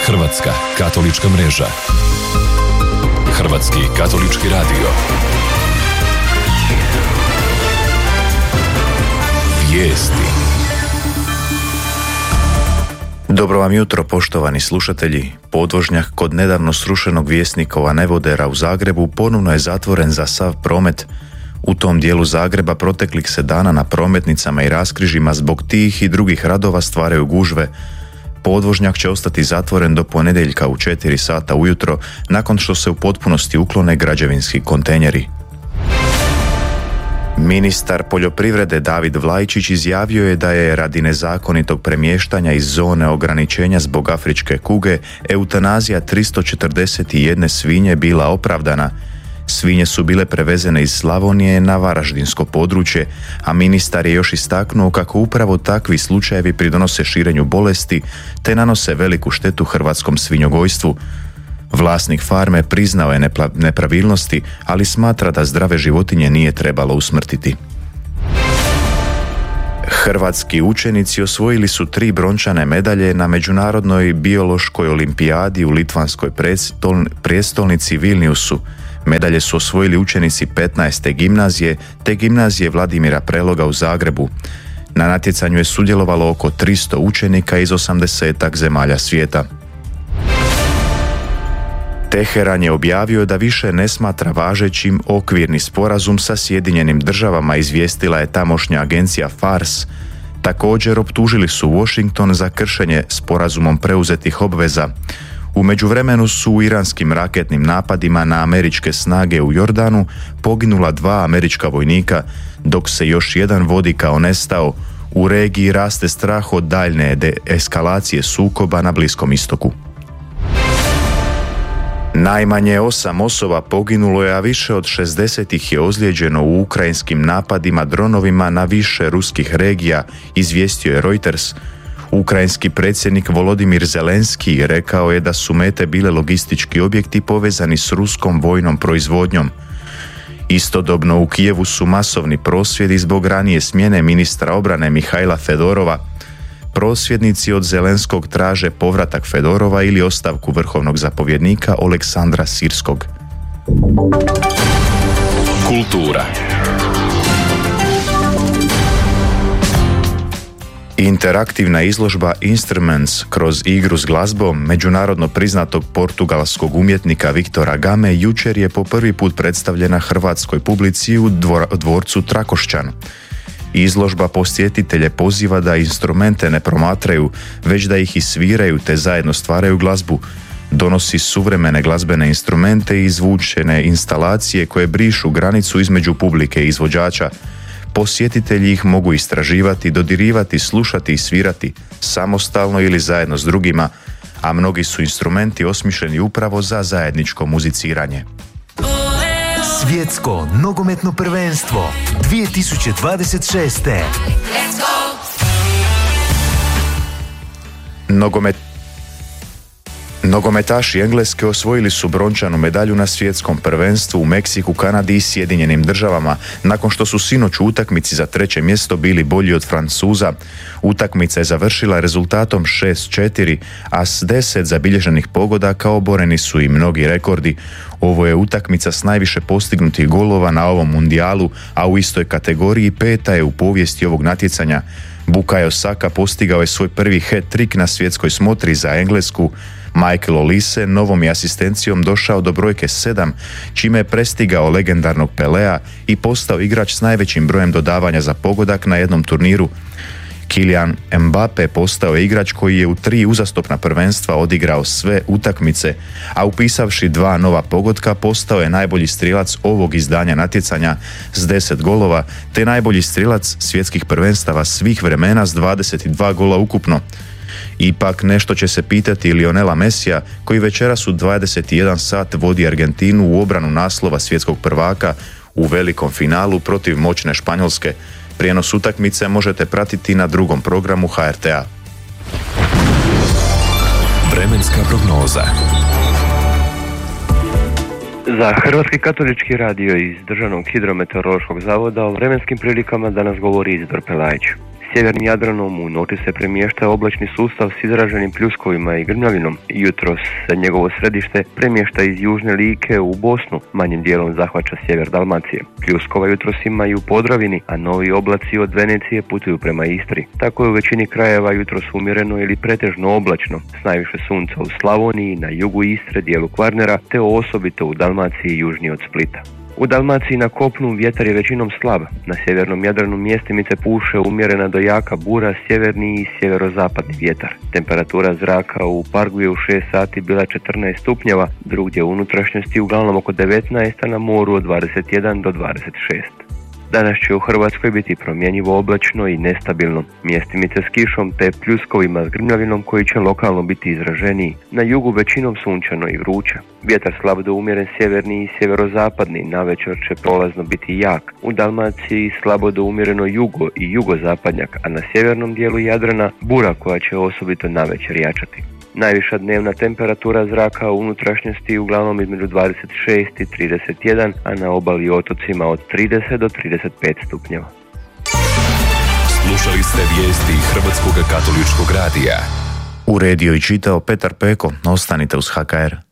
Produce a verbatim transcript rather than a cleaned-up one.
Hrvatska katolička mreža. Hrvatski katolički radio. Vijesti. Dobro vam jutro, poštovani slušatelji. Podvožnjak kod nedavno srušenog Vjesnikova Nevodera u Zagrebu ponovno je zatvoren za sav promet. U tom dijelu Zagreba proteklih se dana na prometnicama i raskrižima zbog tih i drugih radova stvaraju gužve. Podvožnjak će ostati zatvoren do ponedjeljka u četiri sata ujutro, nakon što se u potpunosti uklone građevinski kontejneri. Ministar poljoprivrede David Vlajčić izjavio je da je radi nezakonitog premještanja iz zone ograničenja zbog afričke kuge eutanazija tristo četrdeset jedan svinje bila opravdana. Svinje su bile prevezene iz Slavonije na varaždinsko područje, a ministar je još istaknuo kako upravo takvi slučajevi pridonose širenju bolesti te nanose veliku štetu hrvatskom svinjogojstvu. Vlasnik farme priznao je nepla- nepravilnosti, ali smatra da zdrave životinje nije trebalo usmrtiti. Hrvatski učenici osvojili su tri brončane medalje na Međunarodnoj biološkoj olimpijadi u litvanskoj prestol- prijestolnici Vilniusu. Medalje su osvojili učenici petnaeste gimnazije te gimnazije Vladimira Preloga u Zagrebu. Na natjecanju je sudjelovalo oko tristo učenika iz osamdesetak zemalja svijeta. Teheran je objavio da više ne smatra važećim okvirni sporazum sa Sjedinjenim državama, izvijestila je tamošnja agencija Fars. Također optužili su Washington za kršenje sporazumom preuzetih obveza. U međuvremenu su u iranskim raketnim napadima na američke snage u Jordanu poginula dva američka vojnika, dok se još jedan vodi kao nestao. U regiji raste strah od daljne deeskalacije sukoba na Bliskom istoku. Najmanje osam osoba poginulo je, a više od šezdeset ih je ozlijeđeno u ukrajinskim napadima dronovima na više ruskih regija, izvijestio je Reuters. Ukrajinski predsjednik Volodimir Zelenski rekao je da su mete bile logistički objekti povezani s ruskom vojnom proizvodnjom. Istodobno u Kijevu su masovni prosvjedi zbog ranije smjene ministra obrane Mihajla Fedorova. Prosvjednici od Zelenskog traže povratak Fedorova ili ostavku vrhovnog zapovjednika Oleksandra Sirskog. Kultura. Interaktivna izložba Instruments kroz igru s glazbom međunarodno priznatog portugalskog umjetnika Viktora Game jučer je po prvi put predstavljena hrvatskoj publici u dvor, dvorcu Trakošćan. Izložba posjetitelje poziva da instrumente ne promatraju, već da ih isviraju te zajedno stvaraju glazbu. Donosi suvremene glazbene instrumente i zvučne instalacije koje brišu granicu između publike i izvođača. Posjetitelji ih mogu istraživati, dodirivati, slušati i svirati, samostalno ili zajedno s drugima, a mnogi su instrumenti osmišljeni upravo za zajedničko muziciranje. Svjetsko nogometno prvenstvo dvije tisuće dvadeset šeste. Nogomet Nogometaši Engleske osvojili su brončanu medalju na svjetskom prvenstvu u Meksiku, Kanadi i Sjedinjenim državama, nakon što su sinoć u utakmici za treće mjesto bili bolji od Francuza. Utakmica je završila rezultatom šest četiri, a s deset zabilježenih pogodaka oboreni su i mnogi rekordi. Ovo je utakmica s najviše postignutih golova na ovom mundijalu, a u istoj kategoriji peta je u povijesti ovog natjecanja. Bukayo Saka postigao je svoj prvi hat-trick na svjetskoj smotri za Englesku. Michael Olise novom je asistencijom došao do brojke sedam, čime je prestigao legendarnog Pelea i postao igrač s najvećim brojem dodavanja za pogodak na jednom turniru. Kylian Mbappe postao je igrač koji je u tri uzastopna prvenstva odigrao sve utakmice, a upisavši dva nova pogotka postao je najbolji strilac ovog izdanja natjecanja s deset golova, te najbolji strilac svjetskih prvenstava svih vremena s dvadeset dva gola ukupno. Ipak nešto će se pitati Lionela Messija, koji večeras u dvadeset jedan sat vodi Argentinu u obranu naslova svjetskog prvaka u velikom finalu protiv moćne Španjolske. Prijenos utakmice možete pratiti na drugom programu H R T-a. Vremenska prognoza. Za Hrvatski katolički radio iz Državnog hidrometeorološkog zavoda o vremenskim prilikama danas govori Izidor Pelajić. sjevernim Jadranom u noći se premješta oblačni sustav s izraženim pljuskovima i grmljavinom. Jutros se njegovo središte premješta iz južne Like u Bosnu, manjim dijelom zahvaća sjever Dalmacije. Pljuskova jutros ima i u Podravini, a novi oblaci od Venecije putuju prema Istri. Tako je u većini krajeva jutros umjereno ili pretežno oblačno, s najviše sunca u Slavoniji, na jugu Istre, dijelu Kvarnera, te osobito u Dalmaciji južnije od Splita. U Dalmaciji na kopnu vjetar je većinom slab. Na sjevernom Jadranu mjestimice puše umjerena do jaka bura, sjeverni i sjeverozapadni vjetar. Temperatura zraka u Pargu je u šest sati bila četrnaest stupnjeva, drugdje u unutrašnjosti uglavnom oko devetnaest, a na moru od dvadeset jedan do dvadeset šest. Danas će u Hrvatskoj biti promjenjivo oblačno i nestabilno. Mjestimice s kišom te pljuskovima s grmljavinom koji će lokalno biti izraženiji. Na jugu većinom sunčano i vruće. Vjetar slab do umjeren sjeverni i sjeverozapadni, navečer će prolazno biti jak. U Dalmaciji slabo do umjereno jugo i jugozapadnjak, a na sjevernom dijelu Jadrana bura koja će osobito navečer jačati. Najviša dnevna temperatura zraka u unutrašnjosti uglavnom između dvadeset šest i trideset jedan, a na obali i otocima od trideset do trideset pet stupnjeva. Slušali ste vijesti Hrvatskog katoličkog radija. Uredio i čitao Petar Peko. Ostanite uz H K R.